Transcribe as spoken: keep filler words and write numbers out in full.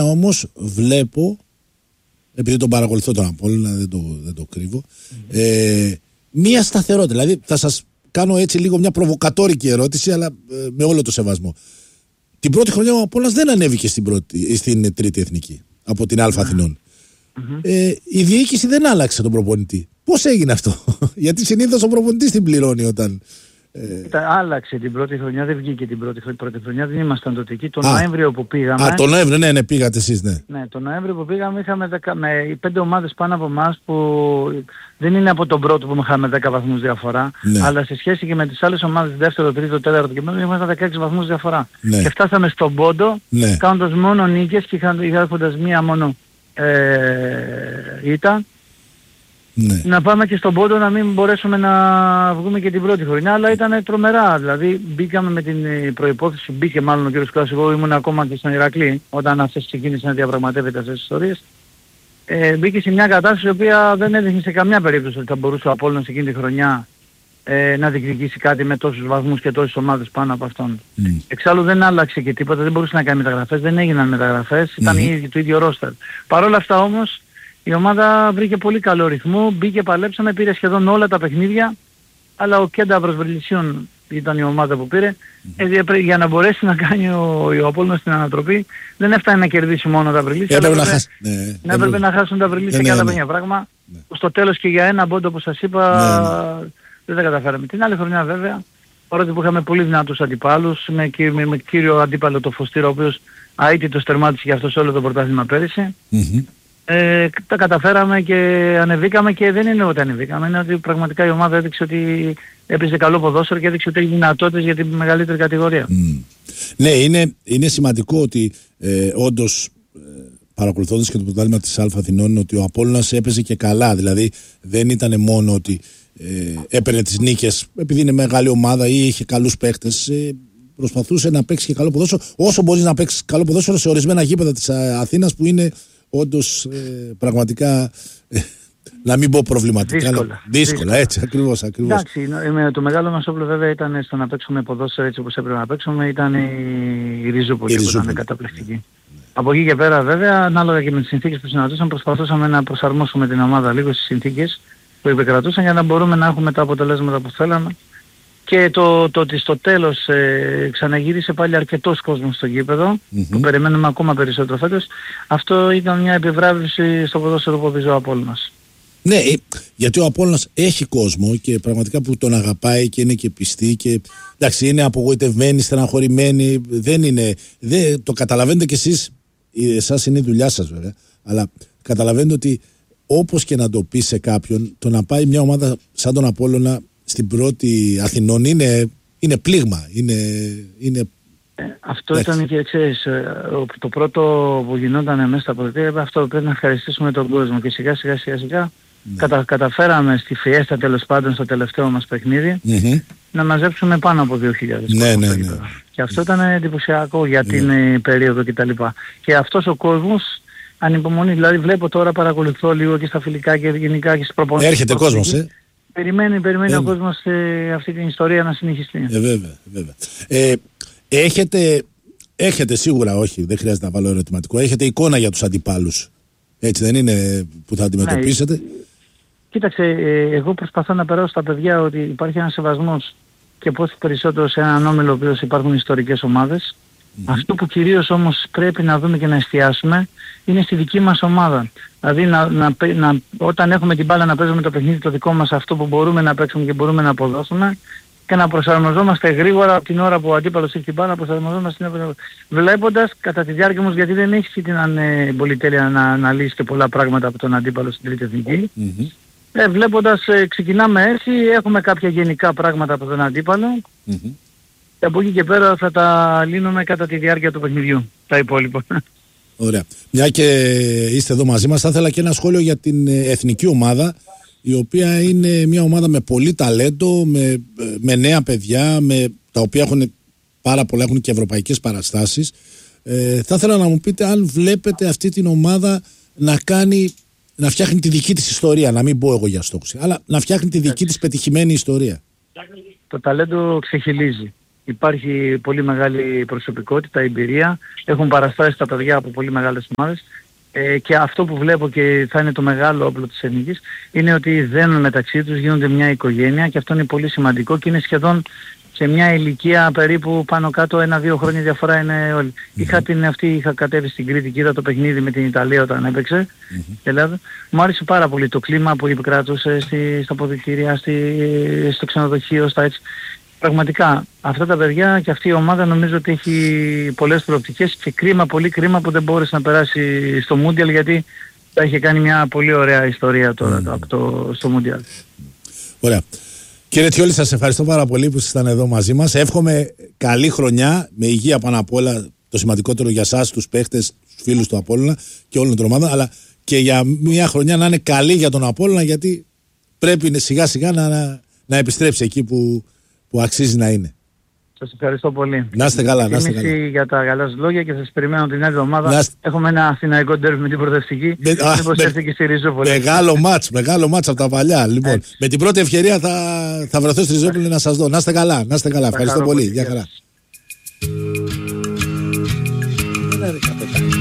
όμως βλέπω, επειδή τον παρακολουθώ τον Απόλλωνα, δεν το, δεν το κρύβω, mm-hmm. ε, μία σταθερότητα. Δηλαδή θα σας κάνω έτσι λίγο μια προβοκατόρικη ερώτηση, αλλά ε, με όλο το σεβασμό. Την πρώτη χρονιά ο Απόλλωνας δεν ανέβηκε στην, πρώτη, στην τρίτη εθνική από την Α Αθηνών. Mm-hmm. Ε, η διοίκηση δεν άλλαξε τον προπονητή. Πώς έγινε αυτό? Γιατί συνήθως ο προπονητής την πληρώνει όταν... Ε... Άλλαξε την πρώτη χρονιά, δεν βγήκε την πρώτη, πρώτη χρονιά, δεν ήμασταν τότε εκεί. Τον Νοέμβριο που πήγαμε. Α, τον Νοέμβριο, ναι, ναι, πήγατε εσείς, ναι. Ναι, τον Νοέμβριο που πήγαμε είχαμε δεκα, με πέντε ομάδες πάνω από εμάς που δεν είναι από τον πρώτο που είχαμε δέκα βαθμούς διαφορά. Ναι. Αλλά σε σχέση και με τις άλλες ομάδες, δεύτερο, τρίτο, τέταρτο και μέσα, ήμασταν δεκαέξι βαθμούς διαφορά. Ναι. Και φτάσαμε στον πόντο, ναι. κάνοντας μόνο νίκες και έχοντας μία μόνο ε, ήττα. Ναι. Να πάμε και στον πόντο να μην μπορέσουμε να βγούμε και την πρώτη χρονιά, αλλά ήταν τρομερά. Δηλαδή μπήκαμε με την προϋπόθεση, μπήκε μάλλον ο κ. Κλάσης, εγώ ήμουν ακόμα και στον Ηρακλή όταν αυτές ξεκίνησε να διαπραγματεύεται αυτές τις ιστορίες. Ε, μπήκε σε μια κατάσταση η οποία δεν έδειχνε σε καμιά περίπτωση ότι θα μπορούσε ο Απόλλωνας εκείνη τη χρονιά ε, να διεκδικήσει κάτι με τόσους βαθμούς και τόσες ομάδες πάνω από αυτόν. Mm. Εξάλλου δεν άλλαξε και τίποτα, δεν μπορούσε να κάνει μεταγραφές, δεν έγιναν μεταγραφές, ήταν mm. το ίδιο ρόστερ. Παρ' όλα αυτά όμως η ομάδα βρήκε πολύ καλό ρυθμό, μπήκε, παλέψαμε, πήρε σχεδόν όλα τα παιχνίδια, αλλά ο Κένταβρος Βρυλισσίων ήταν η ομάδα που πήρε. Mm-hmm. Ε, για να μπορέσει να κάνει ο, ο Απόλλωνας στην ανατροπή, δεν έφτανε να κερδίσει μόνο τα Βρυλίσια, αλλά έπρεπε να, χάσει, ναι, να, έπρεπε να χάσουν τα Βρυλίσια ναι, και άλλα ναι, ναι. πράγμα. Ναι. Στο τέλος και για ένα πόντο που σας είπα ναι, ναι. δεν τα καταφέραμε. Την άλλη χρονιά βέβαια, παρότι που είχαμε πολύ δυνατούς αντιπάλους, με, με, με κύριο αντίπαλο το Φωστήρα, ο οποίος αίτητος τερμάτισε για αυτό σε όλο το πρωτάθλημα πέρυσι. Mm-hmm. Ε, τα καταφέραμε και ανεβήκαμε και δεν είναι ότι ανεβήκαμε, είναι ότι πραγματικά η ομάδα έδειξε ότι έπαιζε καλό ποδόσφαιρο και έδειξε ότι έχει δυνατότητες για την μεγαλύτερη κατηγορία. Mm. Ναι, είναι, είναι σημαντικό ότι ε, όντως ε, παρακολουθώντας και το πρωτάθλημα της Α Αθηνών ότι ο Απόλλωνας έπαιζε και καλά, δηλαδή δεν ήταν μόνο ότι ε, έπαιρνε τις νίκες επειδή είναι μεγάλη ομάδα ή είχε καλούς παίχτες, ε, προσπαθούσε να παίξει και καλό ποδόσφαιρο όσο μπορείς να παίξεις καλό ποδόσφαιρο σε ορισμένα γήπεδα της Αθήνας που είναι όντως ε, πραγματικά ε, να μην πω προβληματικά. Δύσκολα, δύσκολα, δύσκολα έτσι ακριβώς, ακριβώς. Εντάξει, με, το μεγάλο μας όπλο βέβαια ήταν στο να παίξουμε ποδόσφαιρο έτσι όπως έπρεπε να παίξουμε, ήταν η, η Ριζούπολη που ήταν καταπληκτική. Ναι. Από εκεί και πέρα βέβαια, ανάλογα και με τις συνθήκες που συναντούσαμε, προσπαθούσαμε να προσαρμόσουμε την ομάδα λίγο στις συνθήκες που επικρατούσαν για να μπορούμε να έχουμε τα αποτελέσματα που θέλαμε. Και το, το ότι στο τέλος ε, ξαναγύρισε πάλι αρκετός κόσμος στο γήπεδο, mm-hmm. που περιμένουμε ακόμα περισσότερο φέτος, αυτό ήταν μια επιβράβευση στο ποδόσφαιρο που παίζει ο Απόλλωνας. Ναι, γιατί ο Απόλλωνας έχει κόσμο και πραγματικά που τον αγαπάει και είναι και πιστή και εντάξει είναι απογοητευμένοι, στεναχωρημένοι, δεν είναι, δεν, το καταλαβαίνετε κι εσείς, εσάς είναι η δουλειά σας βέβαια, αλλά καταλαβαίνετε ότι όπως και να το πει σε κάποιον, το να πάει μια ομάδα σαν τον Απόλλωνα στην πρώτη Αθηνών είναι, είναι πλήγμα, είναι... είναι... Ε, αυτό Λέχει. Ήταν και ξέρεις, το πρώτο που γινόταν μέσα στα ποδητήρια, αυτό πρέπει να ευχαριστήσουμε τον κόσμο και σιγά σιγά σιγά σιγά ναι. κατα, καταφέραμε στη Φιέστα τέλος πάντων στο τελευταίο μας παιχνίδι mm-hmm. να μαζέψουμε πάνω από δύο χιλιάδες ναι, ναι, ναι. Και αυτό ήταν εντυπωσιακό για την ναι. περίοδο κτλ. Και αυτός ο κόσμος ανυπομονεί, δηλαδή βλέπω τώρα παρακολουθώ λίγο και στα φιλικά και γενικά και στις προπονήσεις. Έρχεται κόσμος, ε. Περιμένει, περιμένει ο κόσμος ε, αυτή την ιστορία να συνεχιστεί. Ε, βέβαια, βέβαια. Ε, έχετε, έχετε σίγουρα, όχι, δεν χρειάζεται να βάλω ερωτηματικό, έχετε εικόνα για τους αντιπάλους. Έτσι δεν είναι που θα αντιμετωπίσετε. Ναι, κοίταξε, ε, εγώ προσπαθώ να περάσω στα παιδιά ότι υπάρχει ένας σεβασμός και πόσο περισσότερο σε έναν όμιλο ο οποίος υπάρχουν ιστορικές ομάδες. Mm-hmm. Αυτό που κυρίως όμως πρέπει να δούμε και να εστιάσουμε είναι στη δική μας ομάδα. Δηλαδή να, να, να, όταν έχουμε την μπάλα να παίζουμε το παιχνίδι το δικό μας, αυτό που μπορούμε να παίξουμε και μπορούμε να αποδώσουμε και να προσαρμοζόμαστε γρήγορα από την ώρα που ο αντίπαλος έχει την μπάλα, να προσαρμοζόμαστε βλέποντας κατά τη διάρκεια όμως, γιατί δεν έχει την ε, πολυτέλεια να αναλύσετε πολλά πράγματα από τον αντίπαλο στην τρίτη εθνική. Mm-hmm. Ε, βλέποντας, ε, ξεκινάμε έτσι, έχουμε κάποια γενικά πράγματα από τον αντίπαλο. Mm-hmm. Και από εκεί και πέρα θα τα λύνουμε κατά τη διάρκεια του παιχνιδιού, τα υπόλοιπα. Ωραία. Μια και είστε εδώ μαζί μας, θα ήθελα και ένα σχόλιο για την εθνική ομάδα, η οποία είναι μια ομάδα με πολύ ταλέντο, με, με νέα παιδιά, με, τα οποία έχουν πάρα πολλά, έχουν και ευρωπαϊκές παραστάσεις. Ε, θα ήθελα να μου πείτε αν βλέπετε αυτή την ομάδα να κάνει, να φτιάχνει τη δική της ιστορία, να μην πω εγώ για στόχους, αλλά να φτιάχνει τη δική της πετυχημένη ιστορία. Το ταλέντο ξεχυλίζει. υπάρχει πολύ μεγάλη προσωπικότητα, εμπειρία, έχουν παραστάσει τα παιδιά από πολύ μεγάλες ομάδες. Ε, και αυτό που βλέπω και θα είναι το μεγάλο όπλο της Εθνικής είναι ότι δένουν μεταξύ τους, γίνονται μια οικογένεια και αυτό είναι πολύ σημαντικό και είναι σχεδόν σε μια ηλικία περίπου πάνω κάτω ένα-δύο χρόνια διαφορά είναι όλοι. Mm-hmm. Είχα την αυτή, είχα κατέβει στην Κρήτη και είδα το παιχνίδι με την Ιταλία όταν έπαιξε mm-hmm. Ελλάδα. Μου άρεσε πάρα πολύ το κλίμα που επικράτωσε στη, στα αποδυτήρια, στη, στο ξενοδοχείο, στα έτσι. Πραγματικά αυτά τα παιδιά και αυτή η ομάδα νομίζω ότι έχει πολλές προοπτικές και κρίμα, πολύ κρίμα που δεν μπόρεσε να περάσει στο Μούντιαλ, γιατί θα είχε κάνει μια πολύ ωραία ιστορία τώρα mm. από το, στο Μούντιαλ. Ωραία. Κύριε Τσιόλη, σας ευχαριστώ πάρα πολύ που ήσασταν εδώ μαζί μας. Εύχομαι καλή χρονιά, με υγεία πάνω απ' όλα, το σημαντικότερο για εσάς, τους παίχτες, τους φίλους του Απόλλωνα και όλων των ομάδων, αλλά και για μια χρονιά να είναι καλή για τον Απόλλωνα, γιατί πρέπει σιγά σιγά να, να, να επιστρέψει εκεί που, που αξίζει να είναι. Σας ευχαριστώ πολύ. Να είστε καλά, να είστε καλά. Για τα καλά σας λόγια και σας περιμένω την άλλη εβδομάδα. Είστε... Έχουμε ένα αθηναϊκό ντέρβι με την Πρωτευτική. Με... Μήπως έρθει και στη Ριζούπολη. Μεγάλο μάτς, μεγάλο μάτς από τα παλιά. Λοιπόν, έτσι. Με την πρώτη ευκαιρία θα, θα βρεθώ στη Ριζούπολη να σας δω. Να είστε καλά, να είστε καλά. Ευχαριστώ πολύ. Γεια χαρά.